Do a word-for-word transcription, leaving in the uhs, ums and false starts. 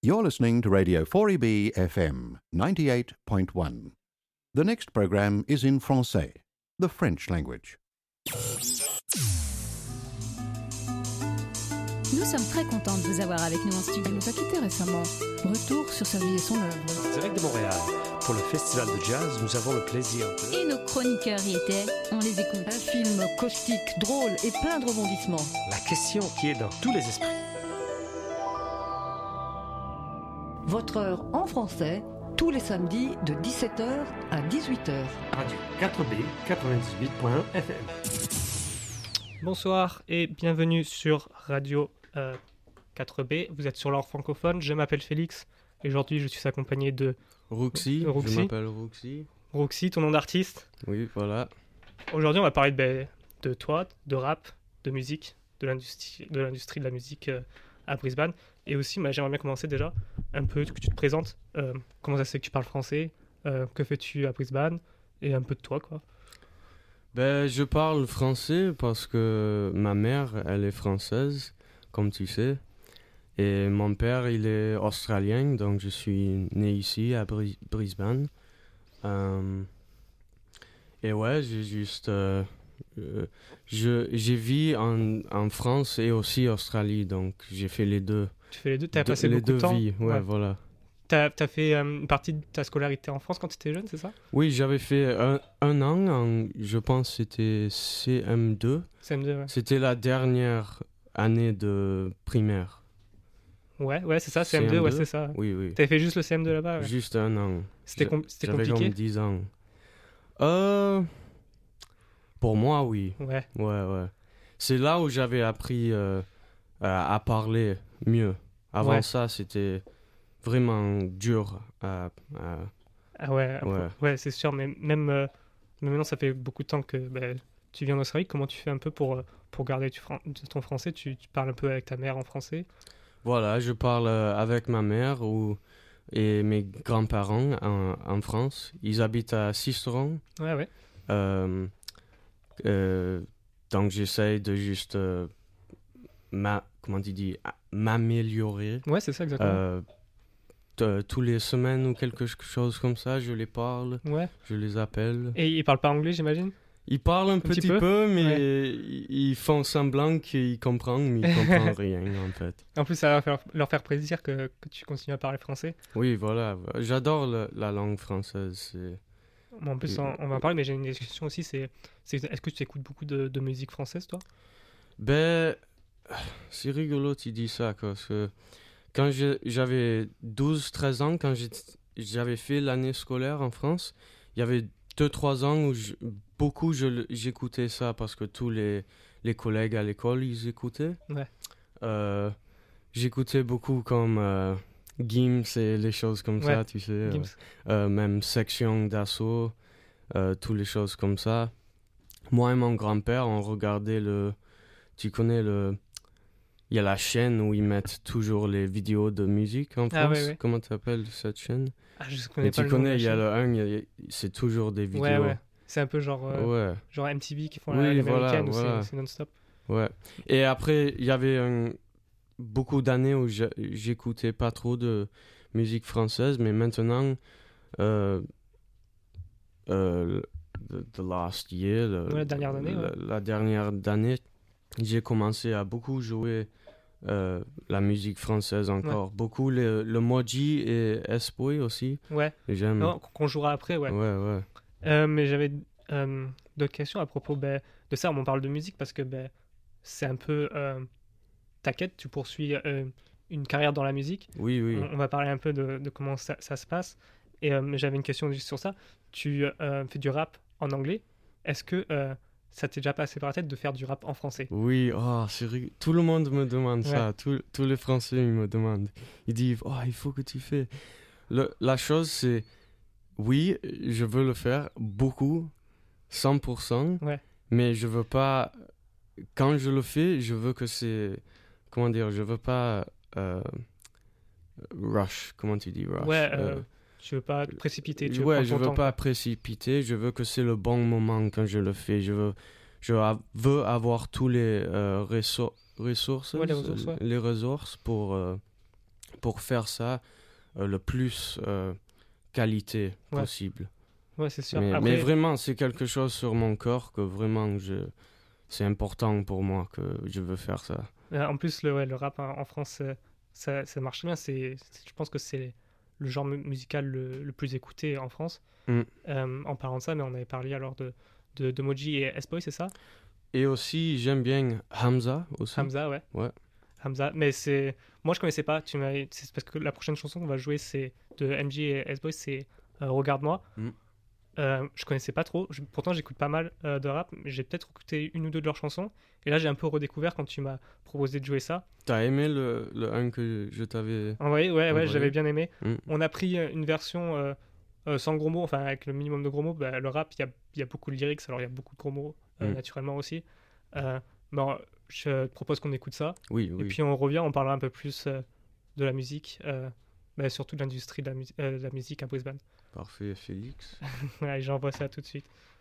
You're listening to Radio four E B F M ninety-eight point one. The next program is in français, the French language. Nous sommes très contents de vous avoir avec nous en studio. Elle nous a quittés récemment. Retour sur sa vie et son œuvre. Direct de Montréal, pour le Festival de Jazz, nous avons le plaisir de... Et nos chroniqueurs y étaient, on les écoute. Un film caustique, drôle et plein de rebondissements. La question qui est dans tous les esprits. Votre heure en français, tous les samedis de dix-sept heures à dix-huit heures. Radio quatre B quatre-vingt-dix-huit point F M. Bonsoir et bienvenue sur Radio euh, quatre B. Vous êtes sur l'heure francophone. Je m'appelle Félix et aujourd'hui je suis accompagné de Roxy. de Roxy. Je m'appelle Roxy. Roxy, ton nom d'artiste. Oui, voilà. Aujourd'hui on va parler de, ben, de toi, de rap, de musique, de l'industrie de, l'industrie de la musique euh, à Brisbane. Et aussi, bah, j'aimerais bien commencer déjà un peu que tu te présentes. Euh, comment ça se fait que tu parles français, euh, que fais-tu à Brisbane et un peu de toi, quoi. Ben, je parle français parce que ma mère, elle est française, comme tu sais. Et mon père, il est australien, donc je suis né ici, à Bris- Brisbane. Euh, et ouais, j'ai juste... Euh, euh, je, j'ai vécu en, en France et aussi Australie, donc j'ai fait les deux. Tu fais les deux, t'as De- passé les beaucoup deux de temps. vies, ouais, Ouais. voilà. T'as, t'as fait euh, une partie de ta scolarité en France quand tu étais jeune, c'est ça? Oui, j'avais fait un, un an, en, je pense que c'était C M deux. C M deux, ouais. C'était la dernière année de primaire. Ouais, ouais, c'est ça, C M deux, ouais, c'est ça. Oui, oui. T'avais fait juste le C M deux là-bas, ouais. Juste un an. C'était, Je- com- c'était J'avais compliqué? comme dix ans. Euh, pour moi, oui. Ouais, Ouais, ouais. C'est là où j'avais appris euh, à, à parler mieux. Avant Ouais. ça, c'était vraiment dur à... à- ah ouais, après- Ouais. ouais, c'est sûr, mais même, euh, mais maintenant ça fait beaucoup de temps que bah, tu viens en Australie. Comment tu fais un peu pour, euh, pour garder tu fran- ton français? Tu, tu parles un peu avec ta mère en français? Voilà, je parle euh, avec ma mère ou, et mes grands-parents en, en France. Ils habitent à Sisteron. Ouais, ouais. Euh, euh, donc j'essaie de juste euh, ma, comment tu dis, ah, m'améliorer. Ouais, c'est ça, exactement. Euh, t- tous les semaines ou quelque chose comme ça, je les parle, Ouais. je les appelle. Et ils parlent pas anglais, j'imagine? Ils parlent un, petit petit peu peu, mais Ouais. ils, ils font semblant qu'ils comprennent, mais ils comprennent rien en fait. En plus, ça va faire- leur faire plaisir que, que tu continues à parler français. Oui, voilà. J'adore le- la langue française. C'est... Bon, en plus, Et- on, on va en parler, mais j'ai une question aussi, c'est, c'est est-ce que tu écoutes beaucoup de, de musique française, toi? Ben, c'est rigolo tu dis ça, parce que quand je- j'avais douze treize ans, quand j'étais- j'avais fait l'année scolaire en France, il y avait deux trois ans où je- beaucoup je le- j'écoutais ça parce que tous les, les collègues à l'école, ils écoutaient. Ouais. Euh, j'écoutais beaucoup comme euh, Gims et les choses comme Ouais, ça, tu sais. euh, Gims. euh, même Section d'Assaut, euh, toutes les choses comme ça. Moi et mon grand-père, on regardait le... Tu connais le... Il y a la chaîne où ils mettent toujours les vidéos de musique en Ah, France. ouais, ouais. Comment t'appelles cette chaîne? Ah, je connais Mais pas tu le nom de connais, la il y a chaîne. le un, il y a- c'est toujours des vidéos. Ouais, ouais. C'est un peu genre, euh, Ouais, genre M T V qui font Oui, la, voilà, l'américaine où voilà. c'est, c'est non-stop. ouais. Et après, il y avait un- beaucoup d'années où je- j'écoutais pas trop de musique française, mais maintenant, euh, euh, the, the last year, le- Ouais, la dernière année, la, ouais. la dernière année, j'ai commencé à beaucoup jouer euh, la musique française encore. Beaucoup le, le Moji et S-Boy aussi. Ouais, J'aime. non, qu'on jouera après, ouais. ouais, ouais. Euh, mais j'avais euh, d'autres questions à propos ben, de ça. On parle de musique parce que ben, c'est un peu euh, ta quête. Tu poursuis euh, une carrière dans la musique. Oui, oui. On, on va parler un peu de, de comment ça, ça se passe. Et euh, j'avais une question juste sur ça. Tu euh, fais du rap en anglais. Est-ce que euh, ça t'est déjà passé par la tête de faire du rap en français? Oui, oh, c'est rig- tout le monde me demande ça. Tous- tous les Français ils me demandent. Ils disent, oh, il faut que tu fais. Le, la chose, c'est, oui, je veux le faire beaucoup, cent pour cent. Ouais. Mais je veux pas. Quand je le fais, je veux que c'est. Comment dire? Je veux pas. euh, rush. Comment tu dis rush? Ouais, Euh, euh, tu veux pas te précipiter. Tu veux ouais, prendre je ton veux temps, pas quoi. précipiter, je veux que c'est le bon moment quand je le fais. Je veux, je a- veux avoir tous les euh, ressou- ressources, Ouais, les ressources, ouais. les ressources pour, euh, pour faire ça euh, le plus euh, qualité Ouais. possible. Ouais, c'est sûr. Mais, Après, mais vraiment, c'est quelque chose sur mon corps que vraiment je, c'est important pour moi que je veux faire ça. euh, en plus, le, ouais, le rap hein, en France, euh, ça, ça marche bien. C'est, c'est- je pense que c'est le genre mu- musical le, le plus écouté en France. Mm. Euh, en parlant de ça, mais on avait parlé alors de, de, de Moji et S-Boy, c'est ça? Et aussi, j'aime bien Hamza aussi. Hamza, ouais. Ouais. Hamza, mais c'est. Moi, je connaissais pas. Tu m'as... C'est parce que la prochaine chanson qu'on va jouer, c'est de M J et S-Boy, c'est euh, Regarde-moi. Mm. Euh, je connaissais pas trop. Je- Pourtant, j'écoute pas mal euh, de rap. Mais j'ai peut-être écouté une ou deux de leurs chansons. Et là, j'ai un peu redécouvert quand tu m'as proposé de jouer ça. T'as aimé le, le un que je t'avais... En vrai, ouais, ouais, Envoyé. j'avais bien aimé. Mm. On a pris euh, une version euh, euh, sans gros mots, enfin avec le minimum de gros mots. Bah, le rap, il y a, il y a beaucoup de lyrics, alors il y a beaucoup de gros mots, euh, Mm. naturellement aussi. Euh, bon, je te propose qu'on écoute ça. Oui, oui. Et puis on revient, on parlera un peu plus euh, de la musique, euh, bah, surtout de l'industrie de la, mus- euh, de la musique à Brisbane. Parfait, Félix. Allez, j'envoie ça tout de suite.